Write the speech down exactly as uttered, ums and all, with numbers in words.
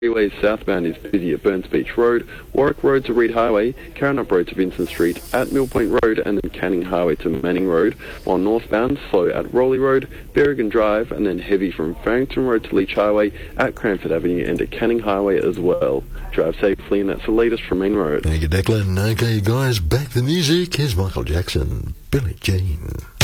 Freeways southbound is busy at Burns Beach Road, Warwick Road to Reed Highway, Karrinyup Road to Vincent Street, at Mill Point Road, and then Canning Highway to Manning Road, while northbound slow at Rowley Road, Berrigan Drive, and then heavy from Farrington Road to Leach Highway, at Cranford Avenue, and at Canning Highway as well. Drive safely, and that's the latest from Main Road. Thank you, Declan. Okay, guys, back to the music. Here's Michael Jackson, Billie Jean.